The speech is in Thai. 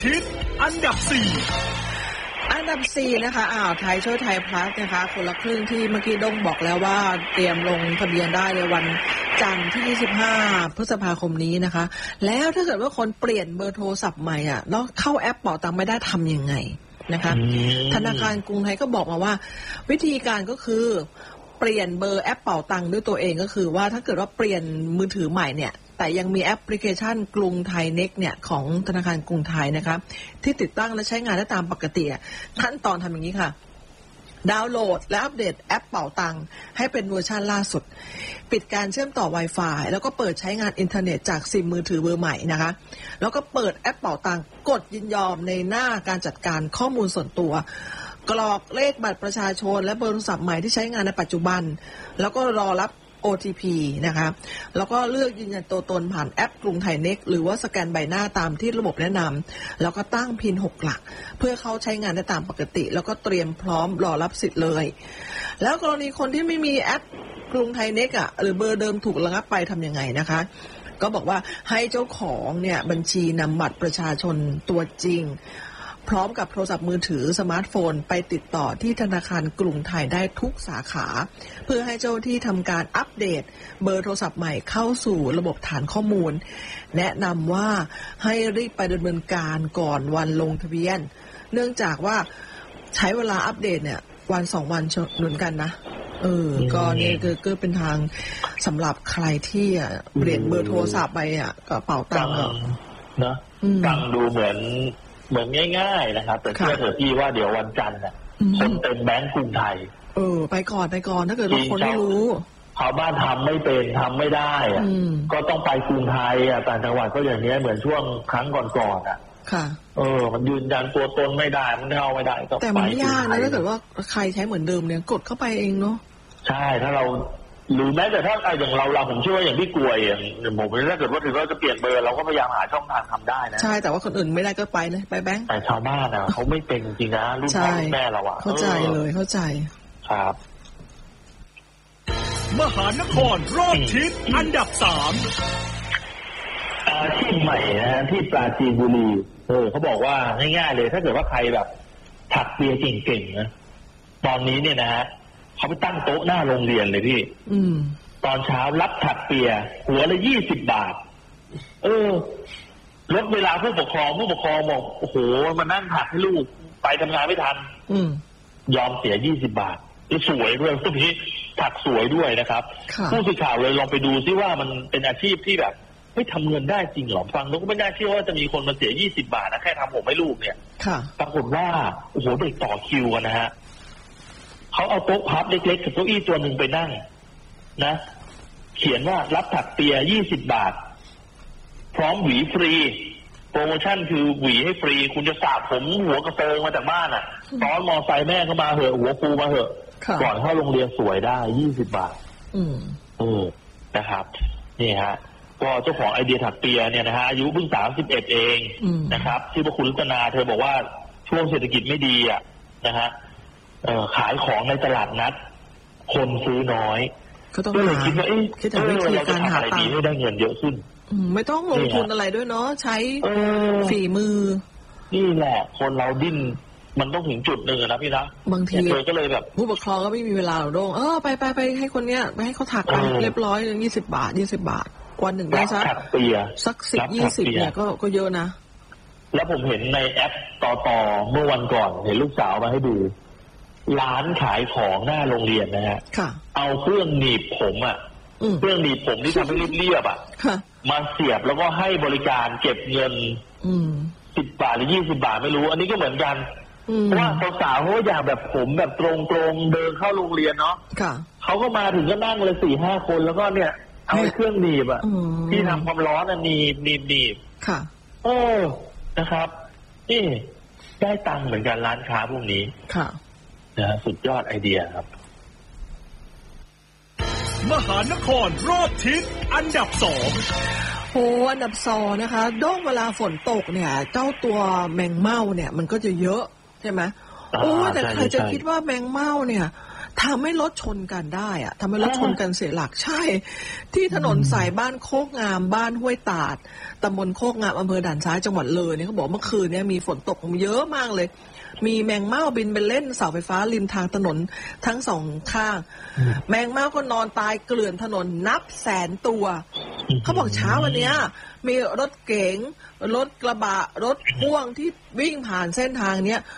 ทิศอันดับ 4นะคะไทยช่วยไทยพลัสนะคะคนละครึ่งที่เมื่อกี้ด้งบอกแล้วว่าเตรียมลงทะเบียนได้ในวันจันทร์ที่25พฤษภาคมนี้นะคะแล้วถ้าเกิดว่าคนเปลี่ยนเบอร์โทรศัพท์ใหม่แล้วเข้าแอปเป๋าตังค์ไม่ได้ทำยังไงนะคะธนาคารกรุงไทยก็บอกมาว่าวิธีการก็คือเปลี่ยนเบอร์แอปเป๋าตังค์ด้วยตัวเองก็คือว่าถ้าเกิดว่าเปลี่ยนมือถือใหม่เนี่ยแต่ยังมีแอปพลิเคชันกรุงไทยเน็กเนี่ยของธนาคารกรุงไทยนะคะที่ติดตั้งและใช้งานได้ตามปกติขั้นตอนทำอย่างนี้ค่ะดาวน์โหลดและอัปเดตแอปเป๋าตังค์ให้เป็นเวอร์ชันล่าสุดปิดการเชื่อมต่อ Wi-Fi แล้วก็เปิดใช้งานอินเทอร์เน็ตจากซิมมือถือเบอร์ใหม่นะคะแล้วก็เปิดแอปเป๋าตังค์กดยินยอมในหน้าการจัดการข้อมูลส่วนตัวกรอกเลขบัตรประชาชนและเบอร์โทรศัพท์ใหม่ที่ใช้งานในปัจจุบันแล้วก็รอรับOTP นะคะแล้วก็เลือกยืนยันตัวตนผ่านแอปกรุงไทยเน็กหรือว่าสแกนใบหน้าตามที่ระบบแนะนำแล้วก็ตั้งพิน6 หลักเพื่อเข้าใช้งานได้ตามปกติแล้วก็เตรียมพร้อมรอรับสิทธิ์เลยแล้วกรณีคนที่ไม่มีแอปกรุงไทยเน็กหรือเบอร์เดิมถูกระงับไปทำยังไงนะคะก็บอกว่าให้เจ้าของเนี่ยบัญชีนำบัตรประชาชนตัวจริงพร้อมกับโทรศัพท์มือถือสมาร์ทโฟนไปติดต่อที่ธนาคารกรุงไทยได้ทุกสาขาเพื่อให้เจ้าที่ทำการอัปเดตเบอร์โทรศัพท์ใหม่เข้าสู่ระบบฐานข้อมูลแนะนำว่าให้รีบไปดำเนินการก่อนวันลงทะเบียนเนื่องจากว่าใช้เวลาอัปเดตเนี่ยวัน2 วันเหมือนกันนะก็นี่คือเป็นทางสำหรับใครที่เปลี่ยนเบอร์โทรศัพท์ไปกระเป๋าตังค์นะฟังดูเหมือนง่ายๆนะครับแต่เชื่อเถอะพี่ว่าเดี๋ยววันจันทร์คนเต็มแบงก์กรุงไทยไปก่อนถ้าเกิดว่าคนไม่รู้ชาวบ้านทำไม่เป็นทำไม่ได้ก็ต้องไปกรุงไทยต่างจังหวัดก็อย่างนี้เหมือนช่วงครั้งก่อนค่ะมันยืนยันตัวตนไม่ได้มันเข้าไม่ได้แต่มันไม่ยากนะถ้าเกิดว่าใครใช้เหมือนเดิมเนี่ยกดเข้าไปเองเนาะใช่ถ้าเราหรือแม้แต่ถ้าอย่างเราผมเชื่อว่าอย่างพี่กลวยอย่างผมถ้าเกิดว่าถึงเราจะเปลี่ยนเบอร์เราก็พยายามหาช่องทางทำได้นะใช่แต่ว่าคนอื่นไม่ได้ก็ไปเลยไปแบงค์แต่ชาวบ้านเขาไม่เป็นจริงนะรุ่นพ่อแม่เราเข้าใจเลยเข้าใจครับมหานครรอบทิศอันดับอาชีพใหม่นะที่ปราจีนบุรีเขาบอกว่าง่ายๆเลยถ้าเกิดว่าใครแบบถักเปียเก่งๆนะตอนนี้เนี่ยนะฮะเขาไปตั้งโต๊ะหน้าโรงเรียนเลยพี่ตอนเช้ารับถักเปียหัวละ20 บาทลดเวลาผู้ปกครองบอกโอ้โหมานั่งถักให้ลูกไปทำงานไม่ทันยอมเสีย20 บาทสวยด้วยพวกนี้ถักสวยด้วยนะครับผู้สื่อข่าวเลยลองไปดูซิว่ามันเป็นอาชีพที่แบบไม่ทำเงินได้จริงหรอฟังแล้วก็ไม่น่าเชื่อว่าจะมีคนมาเสีย20 บาทนะแค่ทำผมให้ลูกเนี่ยปรากฏว่าโอ้โหเด็กต่อคิวกันนะฮะเขาเอาโต๊ะพับเล็กๆกับเก้าอี้ตัวหนึ่งไปนั่งนะเขียนว่ารับถักเปีย20 บาทพร้อมหวีฟรีโปรโมชั่นคือหวีให้ฟรีคุณจะสระผมหัวกระเซิงมาจากบ้านซ้อนมอไซค์แม่เข้ามาเหอะหัวฟูมาเหอะก่อนเข้าโรงเรียนสวยได้20 บาทนะครับนี่ฮะก็เจ้าของไอเดียถักเปียเนี่ยนะฮะอายุเพิ่ง31เองนะครับชื่อว่าคุณรัตนาเธอบอกว่าช่วงเศรษฐกิจไม่ดีนะฮะขายของในตลาดนัดคนซื้อน้อยก็เลยคิดว่าเราจะทำอะไรดีให้ได้เงินเยอะขึ้นไม่ต้องลงทุนอะไรด้วยเนาะใช้ฝีมือนี่แหละคนเราดิ้นมันต้องถึงจุดหนึ่งนะพี่นะบางทีก็เลยแบบผู้ปกครองก็ไม่มีเวลาหรอกโดงไปให้คนเนี้ยไปให้เขาถักเรียบร้อย20 บาทวันหนึ่งได้สัก10-20เนี่ยก็เยอะนะแล้วผมเห็นในแอปต่อเมื่อวันก่อนเห็นลูกสาวมาให้ดูร้านขายของหน้าโรงเรียนนะฮะเอาเครื่องหนีบผมเครื่องหนีบผมที่ทำให้เรียบมาเสียบแล้วก็ให้บริการเก็บเงิน10 บาทหรือ20 บาทไม่รู้อันนี้ก็เหมือนกันเพราะว่าสาวๆเขาอยากแบบผมแบบตรงๆเดินเข้าโรงเรียนเนาะเขาก็มาถึงก็นั่งเลย 4-5 คนแล้วก็เนี่ยเอาเครื่องหนีบที่ทำความร้อนหนีบนะครับนี่ได้ตังค์เหมือนกันร้านค้าพวกนี้นะสุดยอดไอเดียครับมหานครรอบทิศอันดับอันดับ2นะคะด้งเวลาฝนตกเนี่ยเจ้าตัวแมงเม่าเนี่ยมันก็จะเยอะใช่ไหมแต่ใครจะคิดว่าแมงเม่าเนี่ยทำให้รถชนกันได้อะทำให้รถชนกันเสียหลักใช่ที่ถนนสายบ้านโคกงามบ้านห้วยตาดตำบลโคกงามอำเภอด่านซ้ายจังหวัดเลยเนี่ยเขาบอกเมื่อคืนเนี่ยมีฝนตกเยอะมากเลยมีแมงเม่าบินไปเล่นเสาไฟฟ้าริมทางถนนทั้งสองข้างแมงเม่าก็นอนตายเกลื่อนถนนนับแสนตัวเขาบอกเช้าวันนี้มีรถเก๋งรถกระบะรถพ่วงที่วิ่งผ่านเส้นทางเนี้ย